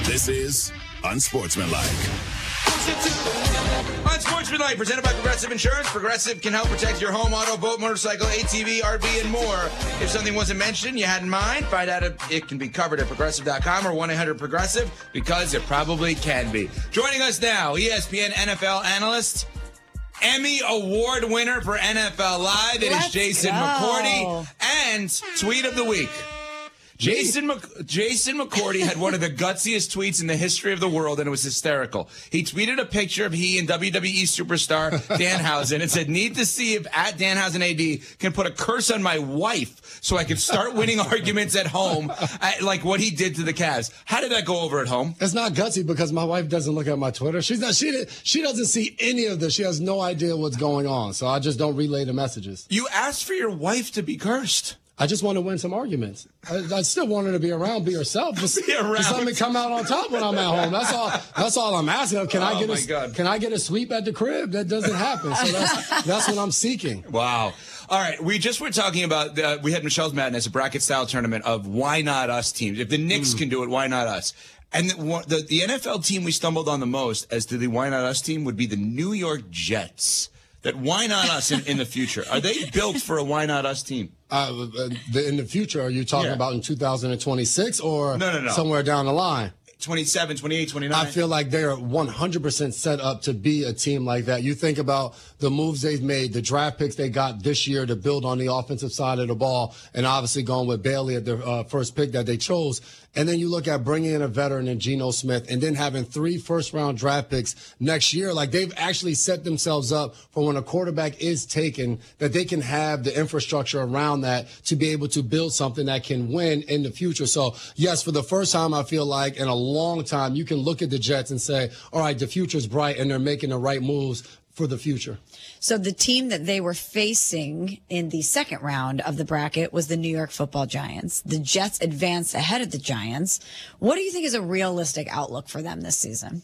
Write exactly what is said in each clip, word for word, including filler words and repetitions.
This is Unsportsmanlike. Unsportsmanlike, presented by Progressive Insurance. Progressive can help protect your home, auto, boat, motorcycle, A T V, R V, and more. If something wasn't mentioned you had in mind, find out if it can be covered at progressive dot com or one eight hundred progressive, because it probably can be. Joining us now, E S P N N F L analyst, Emmy Award winner for N F L Live. It Let's is Jason go. McCourty. And tweet of the week. Jason Mc- Jason McCourty had one of the gutsiest tweets in the history of the world, and it was hysterical. He tweeted a picture of he and W W E superstar Danhausen and said, need to see if at Danhausen A D can put a curse on my wife so I can start winning arguments at home, at, like what he did to the Cavs. How did that go over at home? It's not gutsy because my wife doesn't look at my Twitter. She's not, she, she doesn't see any of this. She has no idea what's going on. So I just don't relay the messages. You asked for your wife to be cursed. I just want to win some arguments. I, I still want her to be around, be herself. Just, Be around. just let me come out on top when I'm at home. That's all. That's all I'm asking. Can I Oh, get my a God. Can I get a sweep at the crib? That doesn't happen. So that's that's what I'm seeking. Wow. All right. We just were talking about, uh, we had Michelle's Madness, a bracket style tournament of why not us teams. If the Knicks Mm. can do it, why not us? And the, one- the, the N F L team we stumbled on the most as to the why not us team would be the New York Jets. That why not us in, in the future? Are they built for a why not us team? Uh, the, in the future, are you talking Yeah. about in two thousand twenty-six or No, no, no. somewhere down the line? twenty-seven, twenty-eight, twenty-nine I feel like they're one hundred percent set up to be a team like that. You think about the moves they've made, the draft picks they got this year to build on the offensive side of the ball, and obviously going with Bailey at their uh, first pick that they chose. And then you look at bringing in a veteran in Geno Smith and then having three first-round draft picks next year. Like, they've actually set themselves up for when a quarterback is taken, that they can have the infrastructure around that to be able to build something that can win in the future. So, yes, for the first time, I feel like in a long time, you can look at the Jets and say, all right, the future's bright, and they're making the right moves for the future. So the team that they were facing in the second round of the bracket was the New York Football Giants. The Jets advanced ahead of the Giants. What do you think is a realistic outlook for them this season?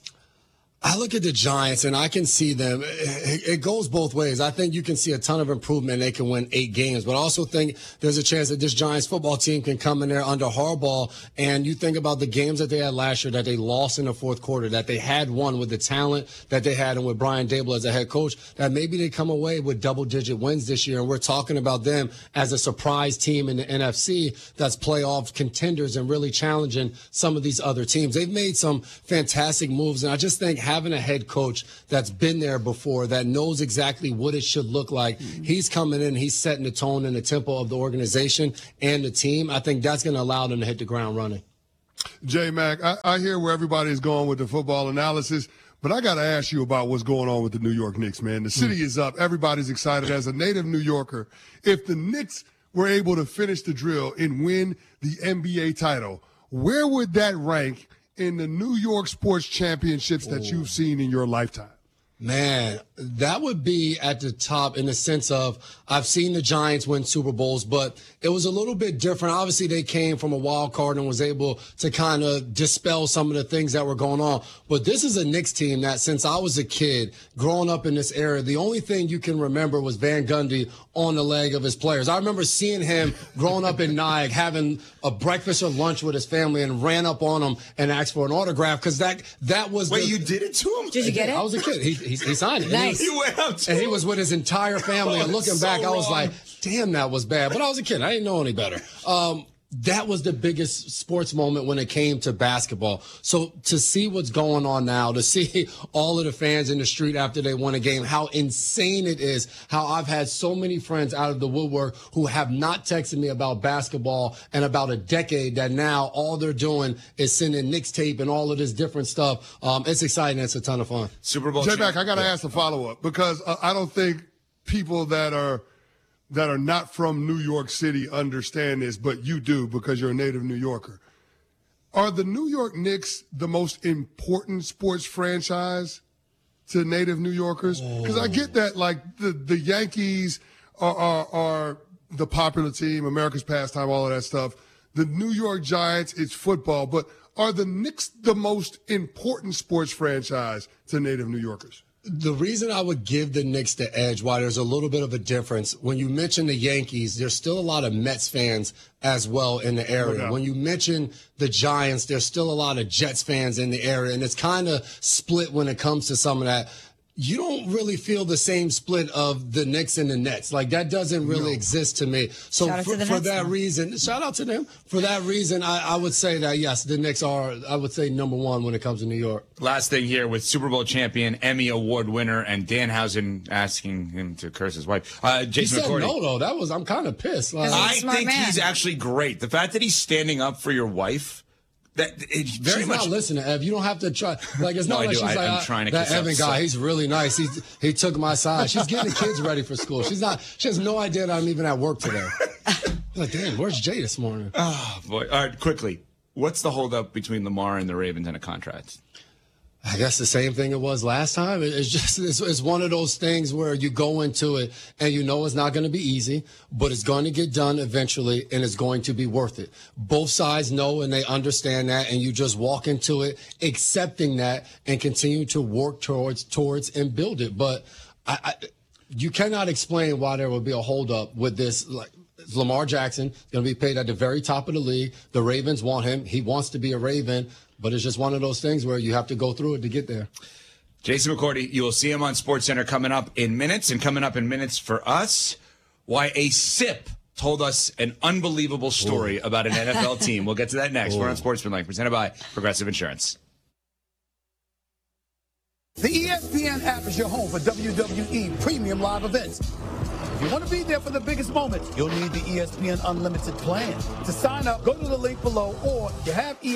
I look at the Giants and I can see them. It, it goes both ways. I think you can see a ton of improvement and they can win eight games, but I also think there's a chance that this Giants football team can come in there under Harbaugh. And you think about the games that they had last year that they lost in the fourth quarter, that they had won with the talent that they had and with Brian Dable as a head coach, that maybe they come away with double digit wins this year. And we're talking about them as a surprise team in the N F C that's playoff contenders and really challenging some of these other teams. They've made some fantastic moves. And I just think having a head coach that's been there before, that knows exactly what it should look like. Mm-hmm. He's coming in, he's setting the tone and the tempo of the organization and the team. I think that's going to allow them to hit the ground running. J-Mac, I, I hear where everybody is going with the football analysis, but I got to ask you about what's going on with the New York Knicks, man. The city mm-hmm. is up. Everybody's excited. As a native New Yorker, if the Knicks were able to finish the drill and win the N B A title, where would that rank in the New York sports championships that you've seen in your lifetime? Man, that would be at the top in the sense of I've seen the Giants win Super Bowls, but it was a little bit different. Obviously, they came from a wild card and was able to kind of dispel some of the things that were going on. But this is a Knicks team that since I was a kid growing up in this era, the only thing you can remember was Van Gundy on the leg of his players. I remember seeing him growing up in Nyack, having a breakfast or lunch with his family and ran up on him and asked for an autograph because that, that was Wait, the, you did it to him? Did you get it? I was a kid. He, he, he signed it. Nice. You went up to And he him? was with his entire family. Oh, and looking so back, I was wrong. like, damn, that was bad. But I was a kid. I didn't know any better. Um, that was the biggest sports moment when it came to basketball. So to see what's going on now, to see all of the fans in the street after they won a game, how insane it is, how I've had so many friends out of the woodwork who have not texted me about basketball in about a decade, that now all they're doing is sending Knicks tape and all of this different stuff. Um, it's exciting. It's a ton of fun. Super Bowl J-Mac, champ. I got to ask a follow-up because uh, I don't think people that are that are not from New York City understand this, but you do because you're a native New Yorker. Are the New York Knicks the most important sports franchise to native New Yorkers? Because I get that, like, the, the Yankees are, are, are the popular team, America's pastime, all of that stuff. The New York Giants, it's football. But are the Knicks the most important sports franchise to native New Yorkers? The reason I would give the Knicks the edge, why there's a little bit of a difference, when you mention the Yankees, there's still a lot of Mets fans as well in the area. No doubt. When you mention the Giants, there's still a lot of Jets fans in the area, and it's kind of split when it comes to some of that. You don't really feel the same split of the Knicks and the Nets. Like, that doesn't really No. exist to me. So Shout out for, to the for Nets, that though. reason, shout out to them. For that reason, I, I would say that, yes, the Knicks are, I would say, number one when it comes to New York. Last thing here with Super Bowl champion, Emmy Award winner, and Danhausen asking him to curse his wife. Uh, He Jason said McCourty. no, though. That was, I'm kind of pissed. Like, He's a I smart think man. he's actually great. The fact that he's standing up for your wife, that it's very she's much. not listening, Ev. You don't have to try. Like, it's No, not I like do. she's I- like, I'm "Ah, trying to that kiss up Evan so- guy, he's really nice. He's, he took my side. She's getting the kids ready for school. She's not, she has no idea that I'm even at work today. Like, damn, where's Jay this morning? Oh, boy. All right, quickly. What's the holdup between Lamar and the Ravens and a contract? I guess the same thing it was last time. It- It's just, it's, it's one of those things where you go into it and you know it's not going to be easy, but it's going to get done eventually and it's going to be worth it. Both sides know and they understand that, and you just walk into it accepting that and continue to work towards, towards and build it. But I, I, you cannot explain why there would be a holdup with this. Like, Lamar Jackson going to be paid at the very top of the league. The Ravens want him. He wants to be a Raven. But it's just one of those things where you have to go through it to get there. Jason McCourty, you will see him on SportsCenter coming up in minutes, and coming up in minutes for us, why a sip told us an unbelievable story Ooh. about an N F L team. We'll get to that next. We're on Sportsmanlike, presented by Progressive Insurance. The E S P N app is your home for W W E premium live events. If you want to be there for the biggest moments, you'll need the E S P N Unlimited plan. To sign up, go to the link below, or you have E